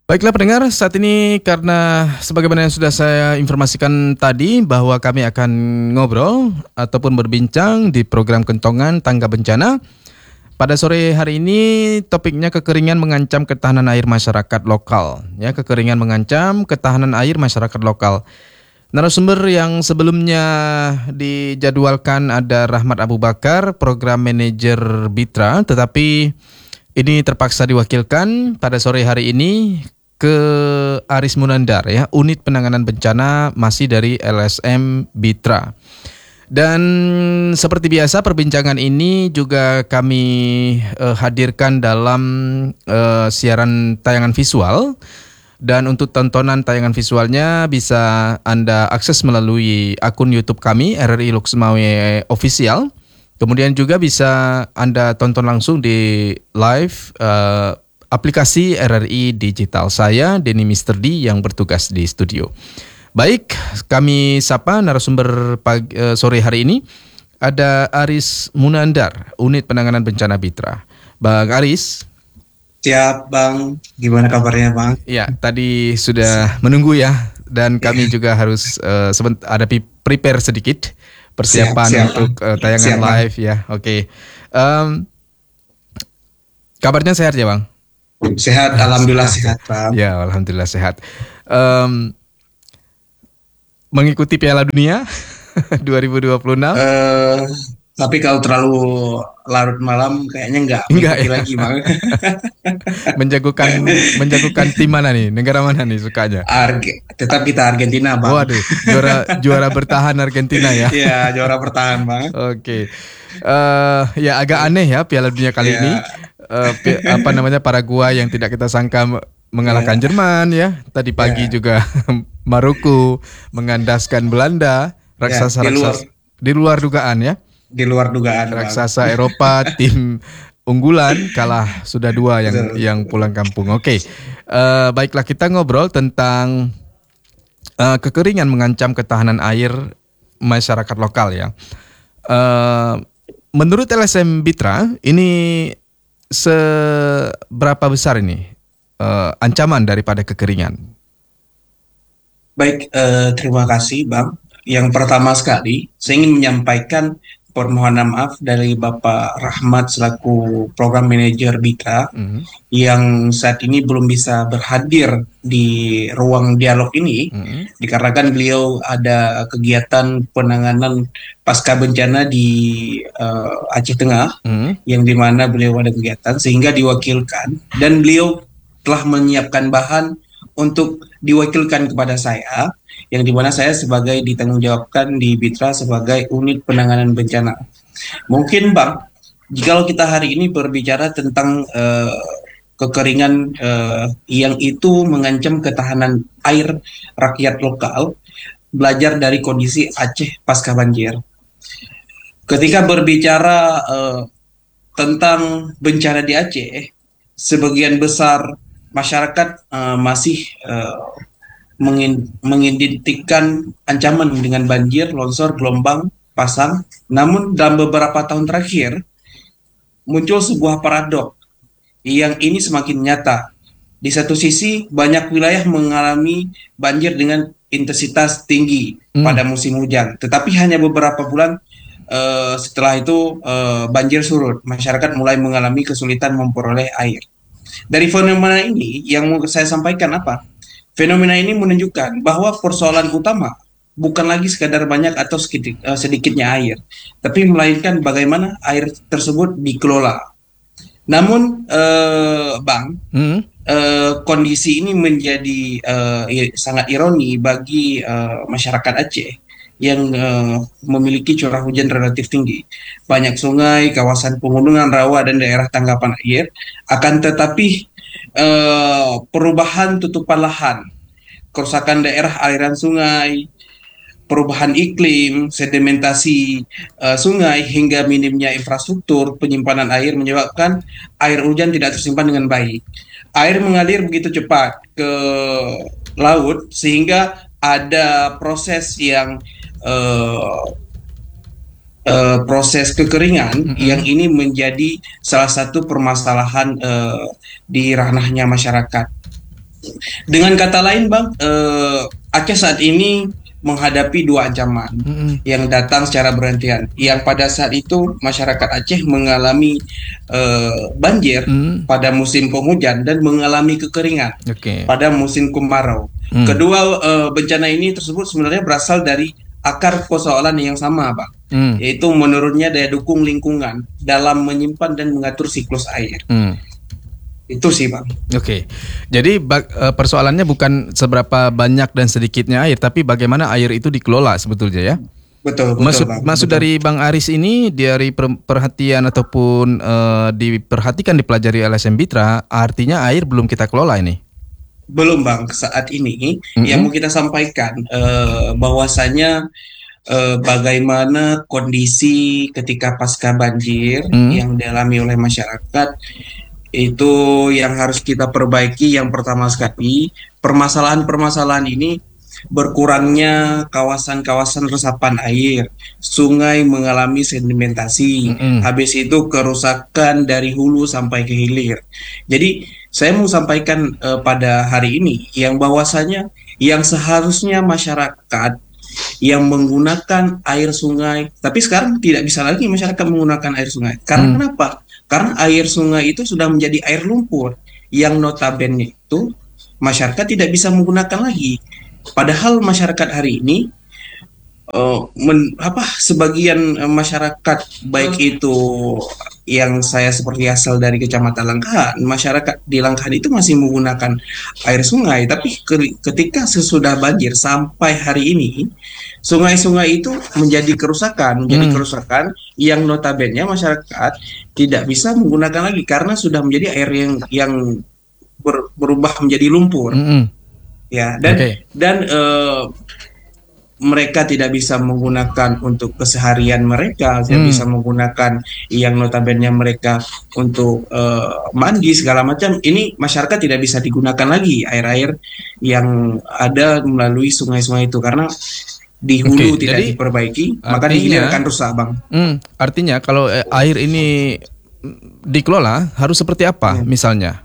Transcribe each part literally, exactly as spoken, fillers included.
Baiklah pendengar, saat ini karena sebagaimana yang sudah saya informasikan tadi bahwa kami akan ngobrol ataupun berbincang di program Kentongan Tangga Bencana. Pada sore hari ini topiknya kekeringan mengancam ketahanan air masyarakat lokal. Ya, kekeringan mengancam ketahanan air masyarakat lokal. Narasumber yang sebelumnya dijadwalkan ada Rahmat Abu Bakar, Program Manager Bitra, tetapi ini terpaksa diwakilkan pada sore hari ini ke Aris Munandar, ya, Unit Penanganan Bencana masih dari L S M Bitra. Dan seperti biasa perbincangan ini juga kami uh, hadirkan dalam uh, siaran tayangan visual. Dan untuk tontonan tayangan visualnya bisa Anda akses melalui akun YouTube kami R R I Loksmawe Official. Kemudian juga bisa Anda tonton langsung di live uh, aplikasi R R I Digital. Saya Denny Mister D yang bertugas di studio. Baik, kami sapa narasumber pagi, uh, sore hari ini. Ada Aris Munandar, Unit Penanganan Bencana Bitra. Bang Aris. Siap Bang, gimana kabarnya Bang? Ya, tadi sudah menunggu ya. Dan kami juga harus uh, sebent- ada prepare sedikit persiapan siap, siap, untuk uh, tayangan siap, live bang. Ya. Oke. Okay. Um, kabarnya sehat ya Bang? Sehat, alhamdulillah sehat, Bang. Ya, alhamdulillah sehat. Um, mengikuti Piala Dunia dua ribu dua puluh enam. Uh, tapi kalau terlalu larut malam kayaknya enggak. Enggak ya? Lagi, Bang. menjagokan menjagokan tim mana nih? Negara mana nih sukanya? Arge, tetap kita Argentina, Bang. Waduh, juara juara bertahan Argentina ya. Iya, juara bertahan, Bang. Oke. Okay. Uh, ya agak aneh ya Piala Dunia kali yeah. ini. Uh, pi- apa namanya Paraguay yang tidak kita sangka mengalahkan yeah. Jerman ya. Tadi pagi yeah. juga Maroko mengandaskan Belanda, raksasa-raksasa yeah, di, luar. di luar dugaan ya. Di luar dugaan. Raksasa Bang. Eropa tim unggulan kalah sudah dua yang Betul. yang pulang kampung. Oke. Okay. Uh, baiklah kita ngobrol tentang uh, kekeringan mengancam ketahanan air masyarakat lokal ya. Uh, menurut L S M Bitra ini seberapa besar ini uh, ancaman daripada kekeringan? Baik, uh, terima kasih Bang. Yang pertama sekali, saya ingin menyampaikan permohonan maaf dari Bapak Rahmat selaku Program Manager Bitra mm-hmm. yang saat ini belum bisa berhadir di ruang dialog ini mm-hmm. dikarenakan beliau ada kegiatan penanganan pasca bencana di uh, Aceh Tengah mm-hmm. yang dimana beliau ada kegiatan sehingga diwakilkan dan beliau telah menyiapkan bahan untuk diwakilkan kepada saya yang dimana saya sebagai ditanggungjawabkan di Bitra sebagai unit penanganan bencana. Mungkin Bang, jikalau kita hari ini berbicara tentang uh, kekeringan uh, yang itu mengancam ketahanan air rakyat lokal, belajar dari kondisi Aceh pasca banjir. Ketika berbicara uh, tentang bencana di Aceh, sebagian besar masyarakat uh, masih uh, mengidentikan ancaman dengan banjir, longsor, gelombang, pasang. Namun dalam beberapa tahun terakhir muncul sebuah paradok yang ini semakin nyata. Di satu sisi banyak wilayah mengalami banjir dengan intensitas tinggi hmm. pada musim hujan, tetapi hanya beberapa bulan uh, setelah itu uh, banjir surut, masyarakat mulai mengalami kesulitan memperoleh air. Dari fenomena ini yang mau saya sampaikan apa? Fenomena ini menunjukkan bahwa persoalan utama bukan lagi sekadar banyak atau sedikit, uh, sedikitnya air, tapi melainkan bagaimana air tersebut dikelola. Namun, uh, Bang, hmm? uh, kondisi ini menjadi uh, sangat ironi bagi uh, masyarakat Aceh yang uh, memiliki curah hujan relatif tinggi. Banyak sungai, kawasan pegunungan, rawa, dan daerah tanggapan air, akan tetapi Uh, perubahan tutupan lahan, kerusakan daerah aliran sungai, perubahan iklim, sedimentasi uh, sungai, hingga minimnya infrastruktur penyimpanan air menyebabkan air hujan tidak tersimpan dengan baik. Air mengalir begitu cepat ke laut sehingga ada proses yang uh, Uh, proses kekeringan mm-hmm. yang ini menjadi salah satu permasalahan uh, di ranahnya masyarakat. Dengan kata lain, Bang, eh, Aceh saat ini menghadapi dua ancaman Mm-mm. yang datang secara bergantian. Yang pada saat itu masyarakat Aceh mengalami eh, banjir Mm. pada musim penghujan dan mengalami kekeringan Oke. pada musim kemarau. Mm. Kedua eh, bencana ini tersebut sebenarnya berasal dari akar persoalan yang sama, Bang, Mm. yaitu menurunnya daya dukung lingkungan dalam menyimpan dan mengatur siklus air. Mm. Itu sih, Bang. Oke, jadi ba- eh, persoalannya bukan seberapa banyak dan sedikitnya air, tapi bagaimana air itu dikelola sebetulnya ya. Betul, betul, Maksud Bang. maksud Betul. dari Bang Aris ini dari per- perhatian ataupun eh, diperhatikan dipelajari L S M Bitra, artinya air belum kita kelola ini. Belum, Bang. Saat ini yang Mm-mm. mau kita sampaikan eh, bahwasanya eh, bagaimana kondisi ketika pasca banjir Mm. yang dialami oleh masyarakat itu yang harus kita perbaiki. Yang pertama sekali, permasalahan-permasalahan ini berkurangnya kawasan-kawasan resapan air, sungai mengalami sedimentasi, Mm-mm. habis itu kerusakan dari hulu sampai ke hilir. Jadi saya mau sampaikan eh, pada hari ini yang bahwasanya yang seharusnya masyarakat yang menggunakan air sungai, tapi sekarang tidak bisa lagi masyarakat menggunakan air sungai. Karena Mm. kenapa? Karena air sungai itu sudah menjadi air lumpur yang notabene itu masyarakat tidak bisa menggunakan lagi. Padahal masyarakat hari ini eh, men- apa sebagian eh, masyarakat baik itu yang saya seperti asal dari Kecamatan Langkahan, masyarakat di Langkahan itu masih menggunakan air sungai, tapi ke- ketika sesudah banjir sampai hari ini, sungai-sungai itu menjadi kerusakan, menjadi Mm. kerusakan yang notabene masyarakat tidak bisa menggunakan lagi karena sudah menjadi air yang yang ber- berubah menjadi lumpur, Mm-mm. ya. Dan Oke. dan eh, mereka tidak bisa menggunakan untuk keseharian mereka, tidak bisa Mm. menggunakan yang notabene mereka untuk eh, mandi segala macam. Ini masyarakat tidak bisa digunakan lagi air-air yang ada melalui sungai-sungai itu karena di hulu Oke, tidak jadi diperbaiki, maka di hilir artinya akan rusak, Bang. mm, artinya kalau eh, air ini mm, dikelola harus seperti apa Ya. misalnya?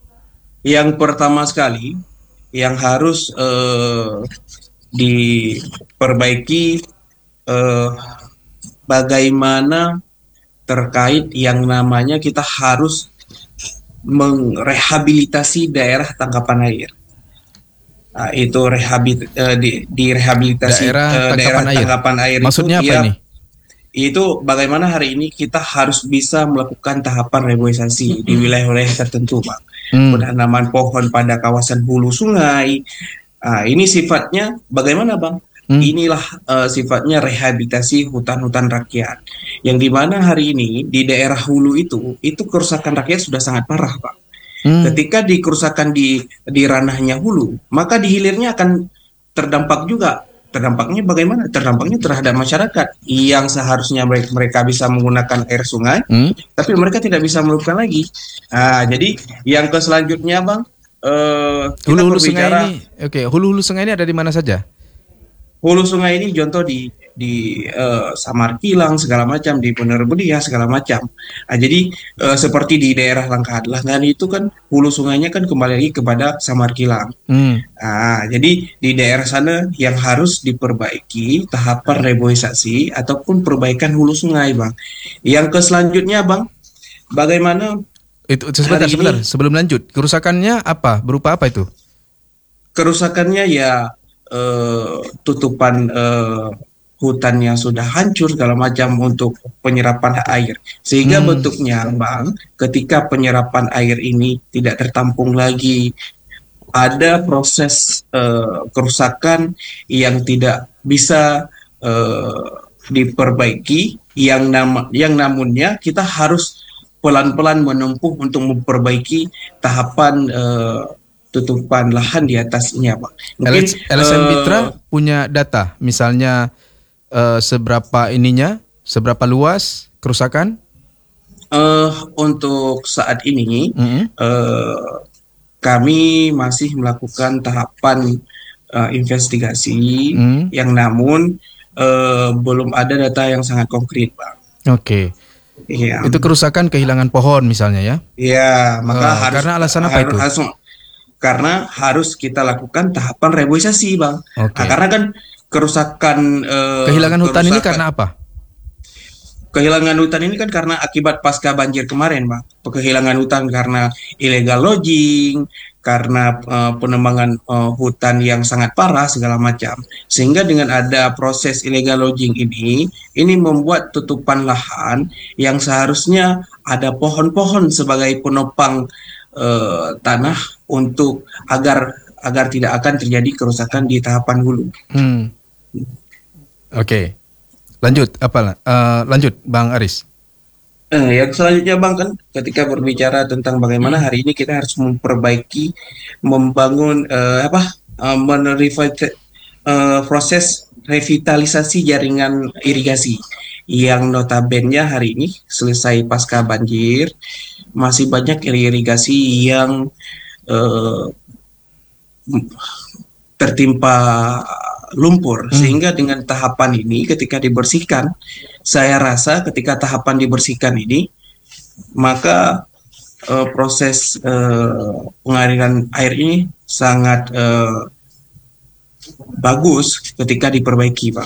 Yang pertama sekali yang harus eh, diperbaiki eh, bagaimana terkait yang namanya kita harus merehabilitasi daerah tangkapan air. Nah, itu rehabil eh, di, direhabilitasi Daerah eh, daerah tangkapan air. tangkapan air itu Maksudnya apa ya ini? itu bagaimana hari ini kita harus bisa melakukan tahapan reboisasi di wilayah-wilayah tertentu, Pak. Hmm. Penanaman pohon pada kawasan hulu sungai. Ah, ini sifatnya bagaimana, Bang? Hmm. Inilah eh, sifatnya rehabilitasi hutan-hutan rakyat. Yang dimana hari ini di daerah hulu itu, itu kerusakan rakyat sudah sangat parah, Pak. Hmm. Ketika dikerusakan di di ranahnya hulu, maka di hilirnya akan terdampak juga. Terdampaknya bagaimana? Terdampaknya terhadap masyarakat yang seharusnya mereka, mereka bisa menggunakan air sungai, Hmm. tapi mereka tidak bisa melakukan lagi. Nah, jadi yang ke selanjutnya, Bang, eh, kita Hulu-hulu sungai berbicara ini, oke, hulu-hulu sungai ini ada di mana saja? hulu sungai ini contoh di di eh, Samar Kilang segala macam, di Bener Bedia segala macam. Nah, jadi eh, seperti di daerah Langkahan, Langkahan itu kan hulu sungainya kan kembali lagi kepada Samar Kilang. Hmm. Nah, jadi di daerah sana yang harus diperbaiki tahapan reboisasi ataupun perbaikan hulu sungai, Bang. Yang ke selanjutnya, Bang, bagaimana Itu sebentar, hari sebentar. ini Sebelum lanjut, kerusakannya apa? Berupa apa itu? kerusakannya ya eh, tutupan eh, hutan yang sudah hancur segala macam untuk penyerapan air. Sehingga Hmm. bentuknya, Bang, ketika penyerapan air ini tidak tertampung lagi, ada proses eh, kerusakan yang tidak bisa eh, diperbaiki, yang nama yang namunnya kita harus pelan-pelan menempuh untuk memperbaiki tahapan eh, tutupan lahan di atasnya, Pak. Mungkin LS L S M eh, Bitra punya data, misalnya eh, seberapa ininya, seberapa luas kerusakan? eh, untuk saat ini Hmm. eh, kami masih melakukan tahapan eh, investigasi, Hmm. yang namun eh, belum ada data yang sangat konkret, Pak. Oke. Iya, Itu kerusakan kehilangan pohon misalnya ya? ya, maka Eh, harus karena alasan apa harus itu? harus karena harus kita lakukan tahapan reboisasi, Bang. Oke. Nah, karena kan kerusakan eh, Kehilangan hutan ini kerusakan- karena apa? kehilangan hutan ini kan karena akibat pasca banjir kemarin, Bang. Kehilangan hutan karena illegal logging, karena eh, penebangan eh, hutan yang sangat parah segala macam. Sehingga dengan ada proses illegal logging ini, ini membuat tutupan lahan yang seharusnya ada pohon-pohon sebagai penopang eh, tanah untuk agar agar tidak akan terjadi kerusakan di tahapan hulu. Hmm. Oke. Lanjut apa? Uh, lanjut, Bang Aris. Eh, yang selanjutnya Bang, kan ketika berbicara tentang bagaimana hari ini kita harus memperbaiki, membangun eh, apa, eh, menerivati- eh, proses revitalisasi jaringan irigasi yang notabene hari ini selesai pasca banjir, masih banyak irigasi yang eh, tertimpa lumpur, Hmm. sehingga dengan tahapan ini ketika dibersihkan, saya rasa ketika tahapan dibersihkan ini, maka eh, proses eh, pengaliran air ini sangat eh, bagus ketika diperbaiki, Pak.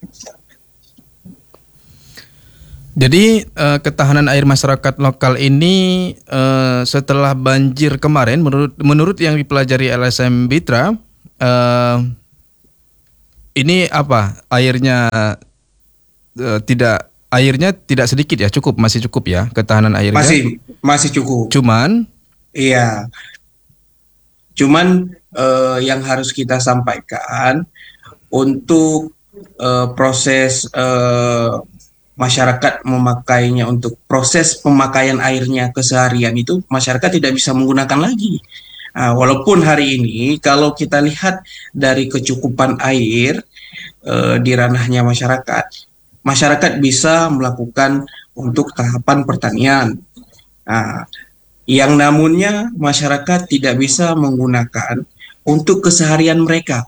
Jadi eh, ketahanan air masyarakat lokal ini eh, setelah banjir kemarin, menurut menurut yang dipelajari L S M Bitra, eh, ini apa? Airnya eh, tidak airnya tidak sedikit ya, cukup, masih cukup ya ketahanan airnya. Masih masih cukup. Cuman Iya. Cuman eh, yang harus kita sampaikan untuk eh, proses eh, masyarakat memakainya, untuk proses pemakaian airnya keseharian itu masyarakat tidak bisa menggunakan lagi. Nah, walaupun hari ini kalau kita lihat dari kecukupan air eh, di ranahnya masyarakat, masyarakat bisa melakukan untuk tahapan pertanian. Nah, yang namunnya masyarakat tidak bisa menggunakan untuk keseharian mereka.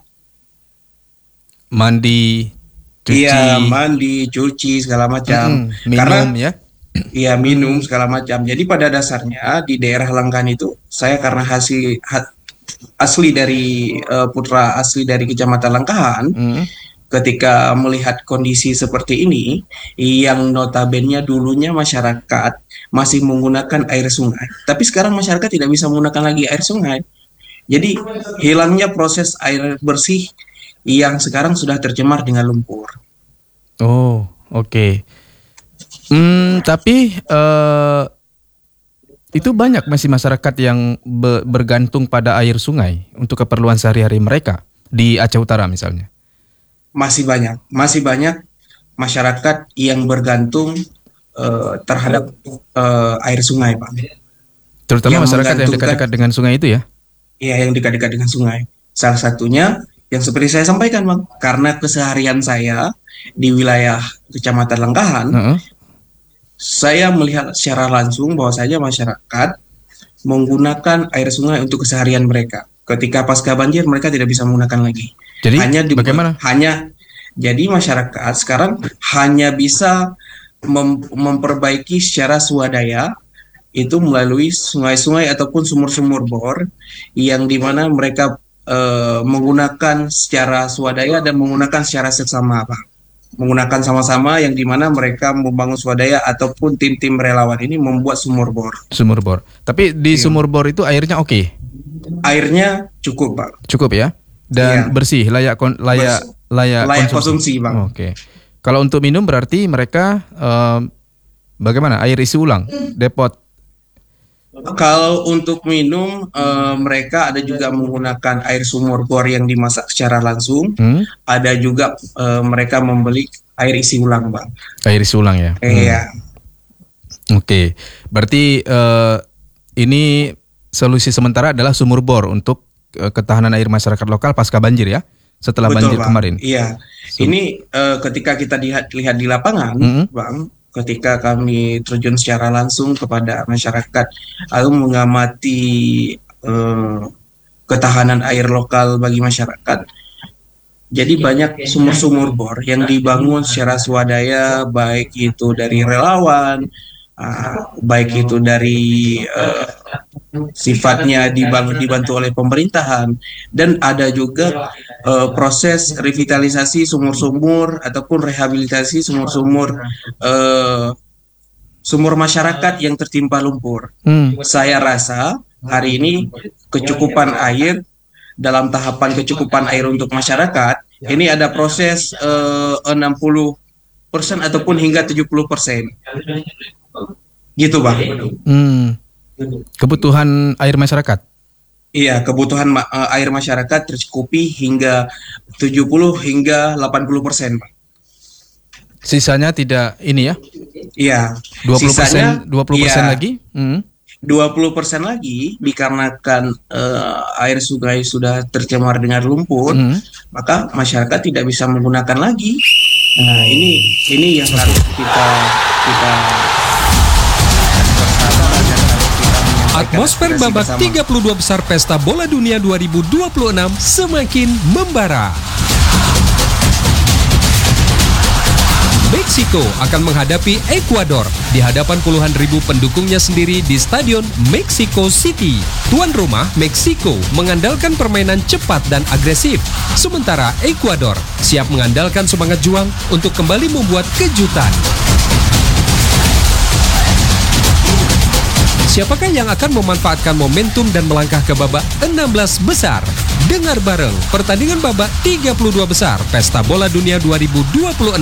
mandi, cuci, Iya, mandi, cuci segala macam. mm-mm, minum Karena ya. iya, minum segala macam. Jadi pada dasarnya di daerah Langkan itu, saya karena hasil ha- asli dari eh, putra asli dari Kecamatan Langkahan, Mm. ketika melihat kondisi seperti ini, yang notabene dulunya masyarakat masih menggunakan air sungai, tapi sekarang masyarakat tidak bisa menggunakan lagi air sungai. Jadi hilangnya proses air bersih yang sekarang sudah tercemar dengan lumpur. Oh, oke. Hmm, tapi eh, itu banyak masih masyarakat yang be- bergantung pada air sungai untuk keperluan sehari-hari mereka di Aceh Utara misalnya. Masih banyak, masih banyak masyarakat yang bergantung eh, terhadap eh, air sungai, Pak. Terutama Yang masyarakat yang menggantungkan- dekat-dekat dengan sungai itu ya. Iya, yang dekat-dekat dengan sungai. Salah satunya yang seperti saya sampaikan, Bang, karena keseharian saya di wilayah Kecamatan Langkahan, Heeh. saya melihat secara langsung bahwasanya masyarakat menggunakan air sungai untuk keseharian mereka. Ketika pasca banjir mereka tidak bisa menggunakan lagi. Jadi hanya di, bagaimana? Hanya jadi masyarakat sekarang hanya bisa mem- memperbaiki secara swadaya itu melalui sungai-sungai ataupun sumur-sumur bor yang dimana mereka eh, menggunakan secara swadaya dan menggunakan secara seksama, Pak. Menggunakan sama-sama yang dimana mereka membangun swadaya ataupun tim-tim relawan ini membuat sumur bor. Sumur bor. Tapi di Iya. sumur bor itu airnya oke, Airnya cukup, Pak. cukup ya, dan Iya. bersih, layak kon- layak layak, Layak konsumsi, Bang. Oh, oke. Kalau untuk minum berarti mereka eh, bagaimana? Air isi ulang, depot. Kalau untuk minum, eh, mereka ada juga menggunakan air sumur bor yang dimasak secara langsung. Hmm? Ada juga eh, mereka membeli air isi ulang, Bang. Air isi ulang ya. Hmm. Iya, Oke. Berarti eh, ini solusi sementara adalah sumur bor untuk eh, ketahanan air masyarakat lokal pasca banjir ya. Setelah betul, banjir Bang. kemarin. Iya, ini eh, ketika kita lihat lihat di lapangan, Mhm. Bang. Ketika kami terjun secara langsung kepada masyarakat, lalu mengamati eh, ketahanan air lokal bagi masyarakat. Jadi banyak sumur-sumur bor yang dibangun secara swadaya, baik itu dari relawan, ah, baik itu dari eh, sifatnya dibangun dibantu oleh pemerintahan, dan ada juga eh, proses revitalisasi sumur-sumur ataupun rehabilitasi sumur-sumur eh, sumur masyarakat yang tertimpa lumpur. Hmm. Saya rasa hari ini kecukupan air, dalam tahapan kecukupan air untuk masyarakat, ini ada proses eh, enam puluh persen ataupun hingga tujuh puluh persen. Gitu, Bang. Hmm. Kebutuhan air masyarakat. Iya, kebutuhan ma- eh, air masyarakat tercukupi hingga tujuh puluh hingga delapan puluh persen, Pak. Sisanya tidak ini ya. Iya, dua puluh persen sisanya dua puluh persen iya, lagi. Hmm. dua puluh persen lagi dikarenakan eh, air sungai sudah tercemar dengan lumpur, Hmm. maka masyarakat tidak bisa menggunakan lagi. Nah, ini ini yang harus kita kita Atmosfer aspirasi babak bersama. tiga puluh dua besar Pesta Bola Dunia dua ribu dua puluh enam semakin membara. Meksiko akan menghadapi Ekuador di hadapan puluhan ribu pendukungnya sendiri di Stadion Mexico City. Tuan rumah Meksiko mengandalkan permainan cepat dan agresif, sementara Ekuador siap mengandalkan semangat juang untuk kembali membuat kejutan. Siapakah yang akan memanfaatkan momentum dan melangkah ke babak enam belas besar? Dengar bareng pertandingan babak tiga puluh dua besar Pesta Bola Dunia dua ribu dua puluh enam